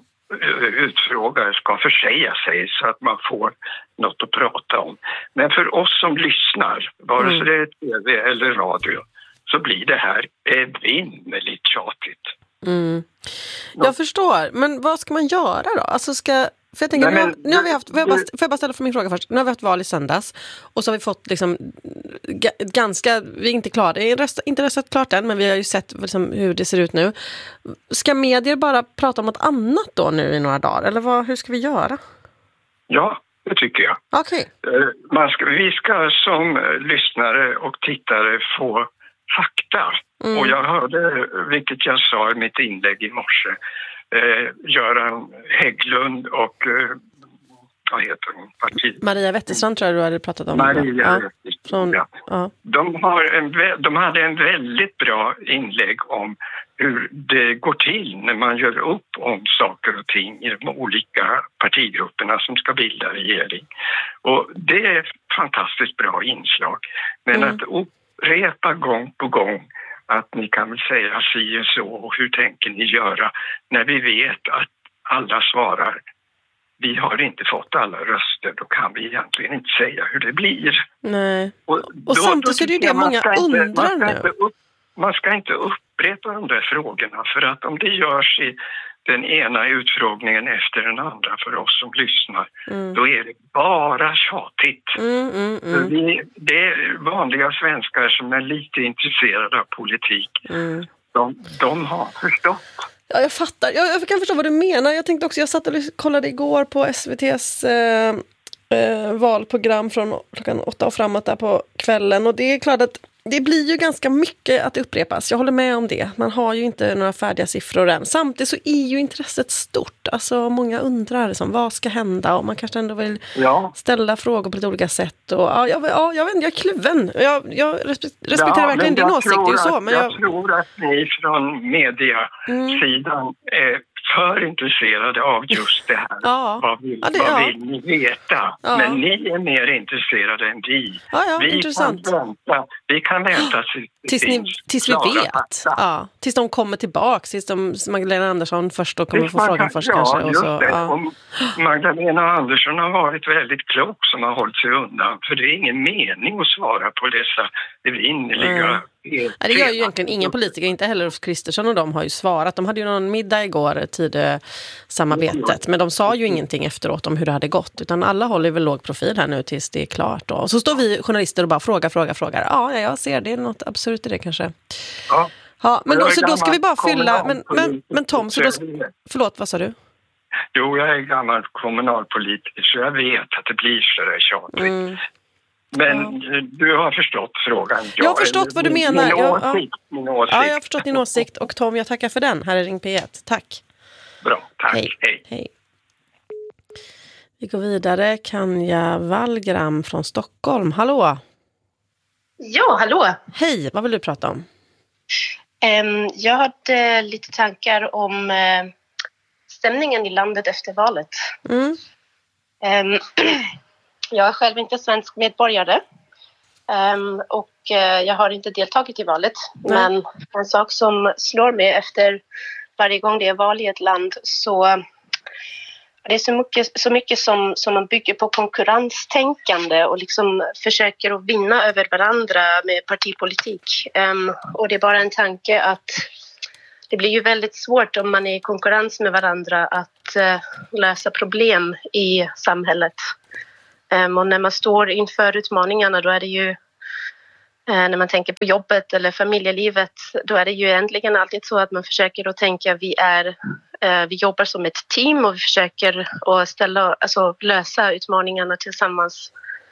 utfrågar ska försäga sig så att man får något att prata om. Men för oss som lyssnar, vare sig det är tv eller radio, så blir det här evinnerligt tjatigt. Mm. Jag förstår, men vad ska man göra då? Alltså ska... För jag tänker, Nej, men, nu, har, nu har vi haft, får jag, bara, får jag bara ställa för min fråga först. Nu har vi haft val i söndags och så har vi fått liksom g- ganska, vi är inte klara, det är röst, inte röstat klart än, men vi har ju sett liksom hur det ser ut nu. Ska medier bara prata om något annat då nu i några dagar? Eller vad, hur ska vi göra? Ja, det tycker jag. Okej. Man ska, vi ska som lyssnare och tittare få fakta. Mm. Och jag hörde, vilket jag sa i mitt inlägg i morse, Eh, Göran Hägglund och eh, vad heter hon? Parti. Maria Wetterstrand tror jag du hade pratat om. Maria ja. Wetterstrand, ja. ja. De, har en, de hade en väldigt bra inlägg om hur det går till när man gör upp om saker och ting i de olika partigrupperna som ska bilda regering. Och det är ett fantastiskt bra inslag. Men mm. att upprepa gång på gång att ni kan väl säga si och så och hur tänker ni göra när vi vet att alla svarar vi har inte fått alla röster, då kan vi egentligen inte säga hur det blir. Nej. Och, och då, samtidigt är det ju det många undrar inte, man nu. Inte upp, man ska inte upprepa de där frågorna för att om det görs i den ena utfrågningen efter den andra för oss som lyssnar, mm. då är det bara tjatigt. Mm, mm, mm. Vi, det är vanliga svenskar som är lite intresserade av politik. Mm. De, de har förstått. Ja, jag fattar. Jag, jag kan förstå vad du menar. Jag tänkte också, jag satt och kollade igår på S V T:s eh, eh, valprogram från klockan åtta och framåt där på kvällen. Och det är klart att det blir ju ganska mycket att upprepas. Jag håller med om det. Man har ju inte några färdiga siffror än. Samtidigt så är ju intresset stort. Alltså många undrar liksom, vad ska hända? Och man kanske ändå vill ja. ställa frågor på lite olika sätt. Och, ja, jag, ja, jag vet inte, jag är kluven. Jag, jag respekterar ja, verkligen din åsikt. Det är ju så, men jag, jag... jag tror att ni från mediasidan mm. är för intresserade av just det här. Ja. Vad, vill, ja, det, vad ja. vill ni veta? Ja. Men ni är mer intresserade än vi. Ja, ja, vi, intressant. Kan vänta, vi kan vänta tills, tills, ni, tills vi vet. Ja. Tills de kommer tillbaka. Tills de, Magdalena Andersson först då kommer tills få frågan kan, först ja, kanske. Och så, ja. Och Magdalena Andersson har varit väldigt klok som har hållit sig undan. För det är ingen mening att svara på dessa evinnerliga... Mm. Ja, det gör ju egentligen ingen politiker, inte heller Ulf Kristersson och de har ju svarat. De hade ju någon middag igår, Tidö-samarbetet, men de sa ju ingenting efteråt om hur det hade gått, utan alla håller väl låg profil här nu tills det är klart då. Och så står vi journalister och bara frågar, frågar, frågar. Ja, jag ser, det är något absurt i det kanske. Ja, ja men då, så då ska vi bara fylla, men, men, men Tom, så då, förlåt, vad sa du? Jo, jag är gammal kommunalpolitiker så jag vet att det blir så där tjatigt. Mm. Men ja. Du har förstått frågan. Jag, jag har förstått vad du menar. Min, jag, åsikt, ja. min åsikt. Ja, jag har förstått din åsikt. Och Tom, jag tackar för den. Här är Ring P ett. Tack. Bra, tack. Hej. Hej. Hej. Vi går vidare. Kanja Wallgram från Stockholm. Hallå. Ja, hallå. Hej, vad vill du prata om? Um, jag hade lite tankar om uh, stämningen i landet efter valet. Mm. Um, jag är själv inte svensk medborgare. Um, och uh, jag har inte deltagit i valet. Nej. Men en sak som slår mig efter varje gång det är val i ett land så det är så mycket, så mycket som, som man bygger på konkurrenstänkande och liksom försöker att vinna över varandra med partipolitik. Um, och det är bara en tanke att det blir ju väldigt svårt om man är i konkurrens med varandra att uh, lösa problem i samhället. Um, och när man står inför utmaningarna då är det ju när man tänker på jobbet eller familjelivet, då är det ju egentligen alltid så att man försöker att tänka vi är, vi jobbar som ett team och vi försöker att ställa, alltså lösa utmaningarna tillsammans.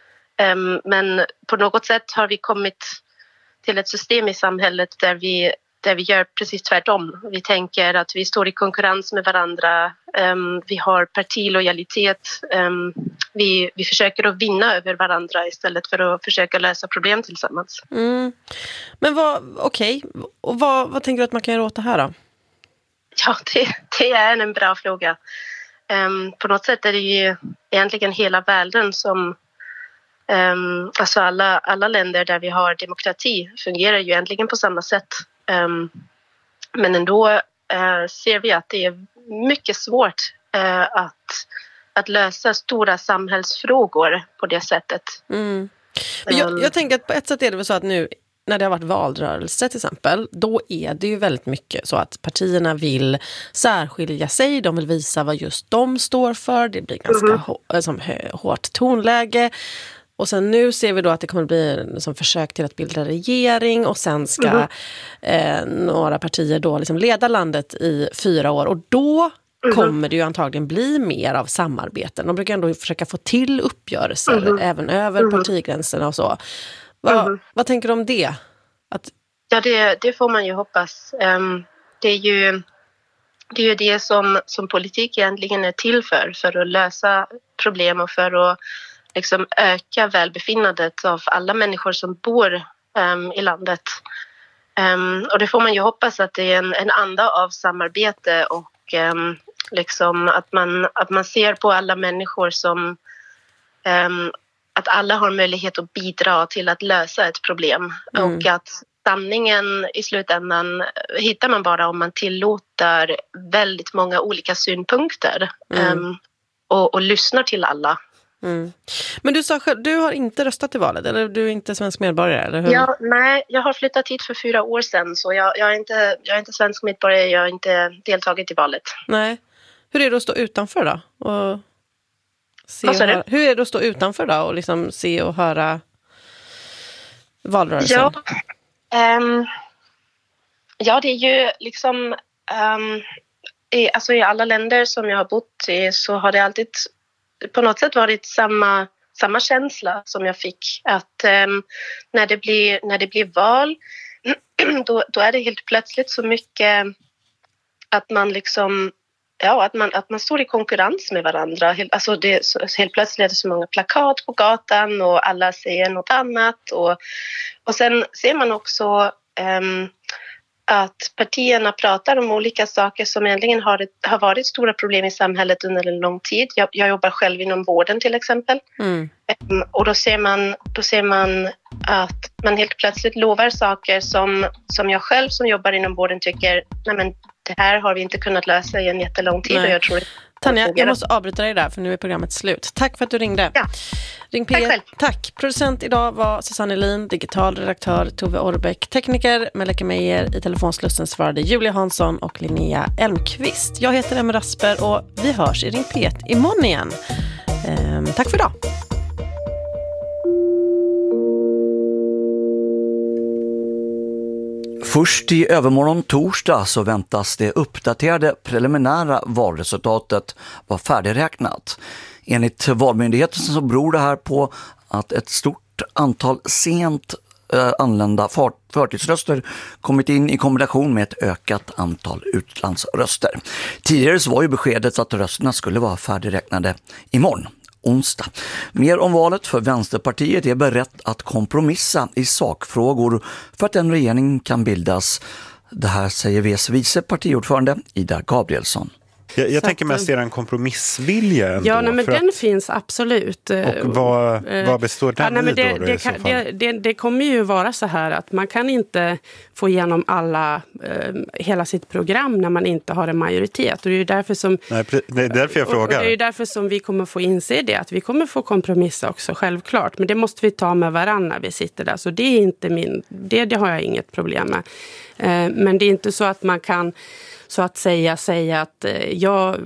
Men på något sätt har vi kommit till ett system i samhället där vi, där vi gör precis tvärtom. Vi tänker att vi står i konkurrens med varandra, vi har partilojalitet, vi, vi försöker att vinna över varandra istället för att försöka lösa problem tillsammans. Mm. Men vad, okej, okay. Och vad, vad tänker du att man kan göra åt det här då? Ja, det, det är en bra fråga. Um, på något sätt är det ju egentligen hela världen som, um, alltså alla, alla länder där vi har demokrati fungerar ju egentligen på samma sätt. Um, men ändå uh, ser vi att det är mycket svårt uh, att att lösa stora samhällsfrågor på det sättet. Mm. Men jag, jag tänker att på ett sätt är det väl så att nu när det har varit valrörelse till exempel, då är det ju väldigt mycket så att partierna vill särskilja sig, de vill visa vad just de står för, det blir ganska mm. hår, som, hårt tonläge. Och sen nu ser vi då att det kommer bli som försök till att bilda regering och sen ska mm. eh, några partier då liksom leda landet i fyra år och då Mm. kommer det ju antagligen bli mer av samarbeten. De brukar ändå försöka få till uppgörelser mm. även över mm. partigränserna och så. Va, mm. Vad tänker du om det? Att... Ja, det, det får man ju hoppas. Um, det är ju det, är ju det som, som politik egentligen är till för. För att lösa problem och för att liksom öka välbefinnandet av alla människor som bor um, i landet. Um, och det får man ju hoppas att det är en, en anda av samarbete och um, liksom att man, att man ser på alla människor som um, att alla har möjlighet att bidra till att lösa ett problem. Mm. Och att sanningen i slutändan hittar man bara om man tillåter väldigt många olika synpunkter mm. um, och, och lyssnar till alla. Mm. Men du sa själv, du har inte röstat i valet, eller du är inte svensk medborgare, eller hur? Ja, nej, jag har flyttat hit för fyra år sedan, så jag, jag, är inte, jag är inte svensk medborgare, jag har inte deltagit i valet. Nej. Hur är det att stå utanför då? Och se och höra, hur är det att stå utanför då och liksom se och höra valrörelsen? Ja, um, ja det är ju liksom um, i, alltså i alla länder som jag har bott i så har det alltid på något sätt varit samma, samma känsla som jag fick. Att um, när, det blir, när det blir val då, då är det helt plötsligt så mycket att man liksom ja, att man, att man står i konkurrens med varandra. Alltså det, så, helt plötsligt är det så många plakat på gatan och alla säger något annat. Och, och sen ser man också um, att partierna pratar om olika saker som egentligen har, ett, har varit stora problem i samhället under en lång tid. Jag, jag jobbar själv inom vården till exempel. Mm. Um, och då ser, man, då ser man att man helt plötsligt lovar saker som, som jag själv som jobbar inom vården tycker, nej men det här har vi inte kunnat lösa i en jättelång tid. Och jag tror Tanja, jag måste avbryta dig där för nu är programmet slut. Tack för att du ringde. Ja. Ring P ett. Tack, Tack. Producent idag var Susanne Elin, digital redaktör Tove Orbeck, tekniker Melike Meijer, i telefonslussen svarade Julia Hansson och Linnea Elmqvist. Jag heter Emma Rasper och vi hörs i Ring P ett imorgon igen. Ehm, tack för idag. Först i övermorgon torsdag så väntas det uppdaterade preliminära valresultatet vara färdigräknat. Enligt Valmyndigheten så beror det här på att ett stort stort antal sent äh, anlända fart, förtidsröster kommit in i kombination med ett ökat antal utlandsröster. Tidigare så var ju beskedet att rösterna skulle vara färdigräknade imorgon, onsdag. Mer om valet, för Vänsterpartiet är berett att kompromissa i sakfrågor för att en regering kan bildas. Det här säger V:s vice partiordförande Ida Gabrielsson. Jag, jag tänker mest är en kompromissvilja ändå. Ja, nej, men den att, finns absolut. Och vad, vad består den ja, nej, men i det, då, då det, i så kan, fall? det, det, det kommer ju vara så här att man kan inte få igenom alla, eh, hela sitt program när man inte har en majoritet. Och det är ju därför som, nej, det är därför jag och, frågar. Och det är ju därför som vi kommer få inse det, att vi kommer få kompromissa också, självklart. Men det måste vi ta med varandra när vi sitter där. Så det är inte min, det, det har jag inget problem med. Eh, men det är inte så att man kan så att säga säga att ja,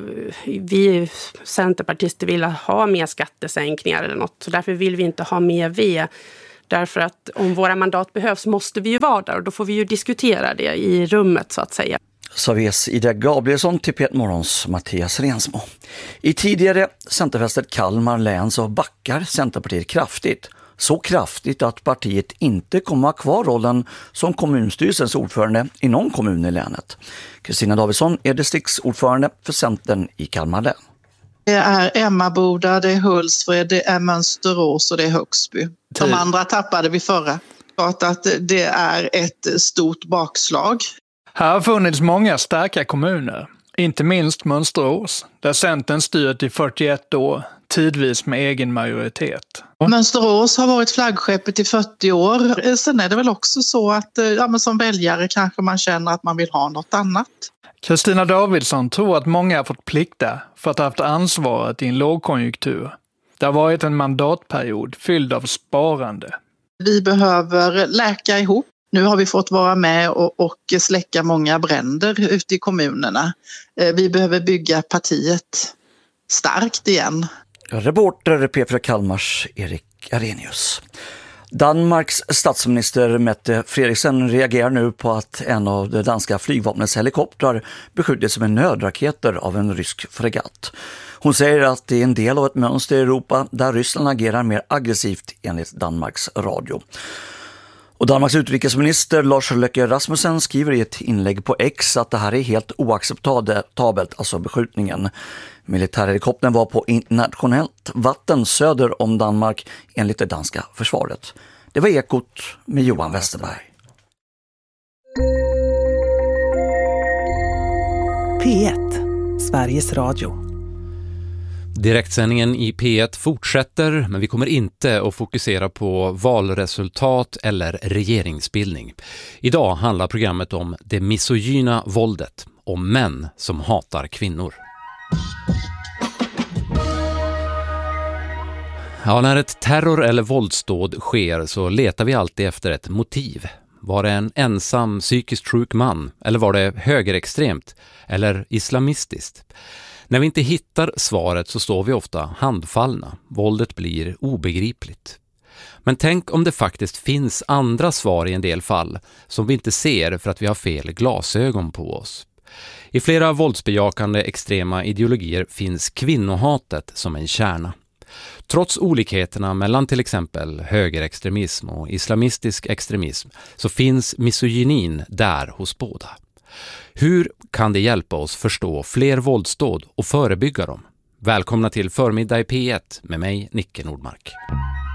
vi centerpartister vill ha mer skattesänkningar eller något. Så därför vill vi inte ha mer V. Därför att om våra mandat behövs måste vi ju vara där och då får vi ju diskutera det i rummet så att säga. Sa V:s Ida Gabrielsson till P ett Morgons Mattias Rensmo. I tidigare Centerfästet Kalmar län så backar Centerpartiet kraftigt. Så kraftigt att partiet inte kommer ha kvar rollen som kommunstyrelsens ordförande i någon kommun i länet. Kristina Davidsson är distriktsordförande för Centern i Kalmar län. Det är Emmaboda, det är Hultsfred, det är Mönsterås och det är Högsby. De andra tappade vi förra. Klart att det är ett stort bakslag. Här har funnits många starka kommuner, inte minst Mönsterås, där Centern styrt i fyrtioett år, tidvis med egen majoritet. Mönsterås har varit flaggskeppet i fyrtio år. Sen är det väl också så att ja, men som väljare kanske man känner att man vill ha något annat. Kristina Davidsson tror att många har fått plikta för att ha haft ansvaret i en lågkonjunktur. Det har varit en mandatperiod fylld av sparande. Vi behöver läka ihop. Nu har vi fått vara med och, och släcka många bränder ute i kommunerna. Vi behöver bygga partiet starkt igen. Reporter P fyra Kalmars Erik Arrhenius. Danmarks statsminister Mette Frederiksen reagerar nu på att en av det danska flygvapnets helikoptrar beskjutits med nödraketer av en rysk fregatt. Hon säger att det är en del av ett mönster i Europa där Ryssland agerar mer aggressivt enligt Danmarks radio. Och Danmarks utrikesminister Lars Løkke Rasmussen skriver i ett inlägg på X att det här är helt oacceptabelt, alltså beskjutningen. Militärhelikoptern var på internationellt vatten söder om Danmark enligt det danska försvaret. Det var Ekot med Johan Westerberg. P ett, Sveriges Radio. Direktsändningen i P ett fortsätter, men vi kommer inte att fokusera på valresultat eller regeringsbildning. Idag handlar programmet om det misogyna våldet, om män som hatar kvinnor. Ja, när ett terror- eller våldsdåd sker så letar vi alltid efter ett motiv. Var det en ensam psykiskt sjuk man, eller var det högerextremt eller islamistiskt? När vi inte hittar svaret så står vi ofta handfallna. Våldet blir obegripligt. Men tänk om det faktiskt finns andra svar i en del fall som vi inte ser för att vi har fel glasögon på oss. I flera våldsbejakande extrema ideologier finns kvinnohatet som en kärna. Trots olikheterna mellan till exempel högerextremism och islamistisk extremism så finns misogynin där hos båda. Hur kan det hjälpa oss förstå fler våldsdåd och förebygga dem? Välkomna till Förmiddag i P ett med mig, Nicke Nordmark.